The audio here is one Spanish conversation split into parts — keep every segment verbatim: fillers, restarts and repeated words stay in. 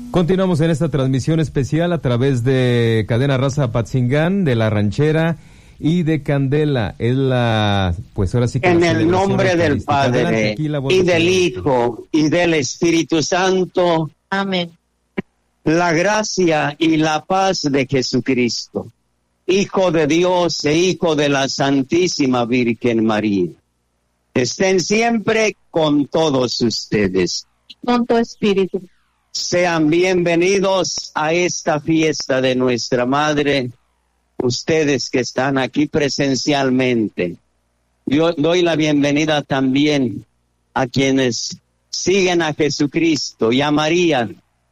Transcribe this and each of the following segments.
Continuamos en esta transmisión especial a través de Cadena Raza Apatzingán, de La Ranchera y de Candela. Es la, pues ahora sí que en el nombre del Padre y del Hijo y del Espíritu Santo. Amén. La gracia y la paz de Jesucristo, Hijo de Dios e Hijo de la Santísima Virgen María, estén siempre con todos ustedes. Con tu espíritu. Sean bienvenidos a esta fiesta de nuestra Madre, ustedes que están aquí presencialmente. Yo doy la bienvenida también a quienes siguen a Jesucristo y a María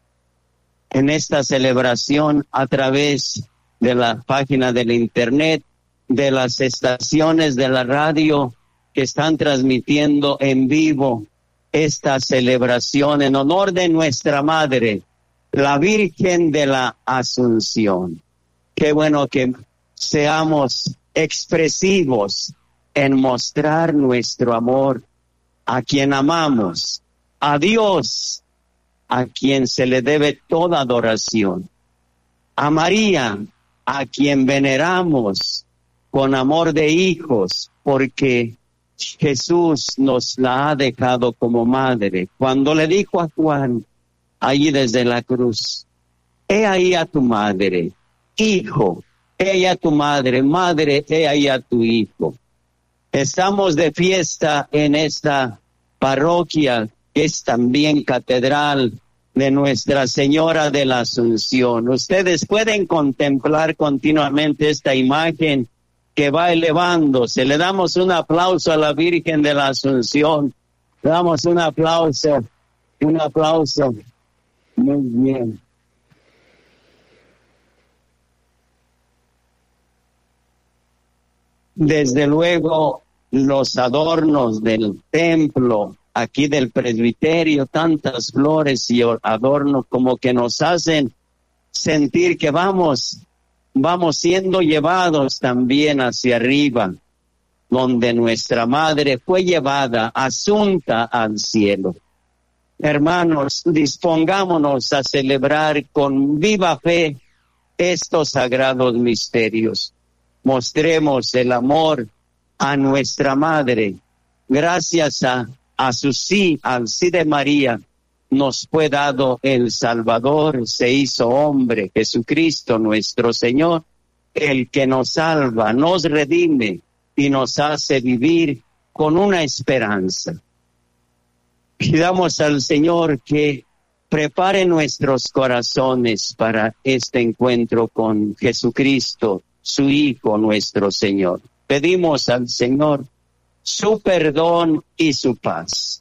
en esta celebración a través de la página del internet, de las estaciones de la radio que están transmitiendo en vivo esta celebración en honor de nuestra Madre, la Virgen de la Asunción. Qué bueno que seamos expresivos en mostrar nuestro amor a quien amamos, a Dios, a quien se le debe toda adoración, a María, a quien veneramos con amor de hijos, porque Jesús nos la ha dejado como madre. Cuando le dijo a Juan, allí desde la cruz, he ahí a tu madre, hijo, he ahí a tu madre, madre, he ahí a tu hijo. Estamos de fiesta en esta parroquia, que es también catedral de Nuestra Señora de la Asunción. Ustedes pueden contemplar continuamente esta imagen que va elevándose. Le damos un aplauso a la Virgen de la Asunción. Le damos un aplauso, un aplauso. Muy bien. Desde luego, los adornos del templo, aquí del presbiterio, tantas flores y adornos como que nos hacen sentir que vamos Vamos siendo llevados también hacia arriba, donde nuestra Madre fue llevada, asunta al cielo. Hermanos, dispongámonos a celebrar con viva fe estos sagrados misterios. Mostremos el amor a nuestra Madre. Gracias a, a su sí, al sí de María, nos fue dado el Salvador, se hizo hombre, Jesucristo nuestro Señor, el que nos salva, nos redime y nos hace vivir con una esperanza. Pidamos al Señor que prepare nuestros corazones para este encuentro con Jesucristo, su Hijo nuestro Señor. Pedimos al Señor su perdón y su paz.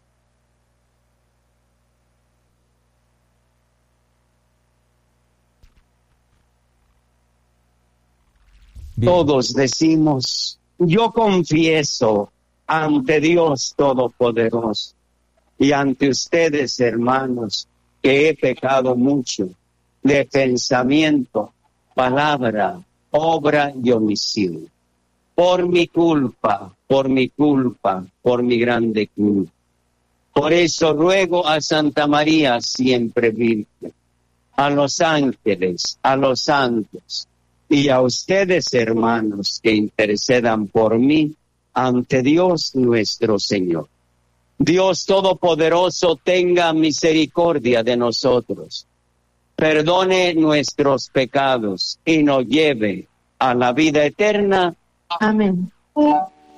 Bien. Todos decimos, yo confieso ante Dios Todopoderoso y ante ustedes, hermanos, que he pecado mucho de pensamiento, palabra, obra y omisión. Por mi culpa, por mi culpa, por mi grande culpa. Por eso ruego a Santa María siempre Virgen, a los ángeles, a los santos, y a ustedes, hermanos, que intercedan por mí ante Dios nuestro Señor. Dios Todopoderoso tenga misericordia de nosotros, perdone nuestros pecados y nos lleve a la vida eterna. Amén.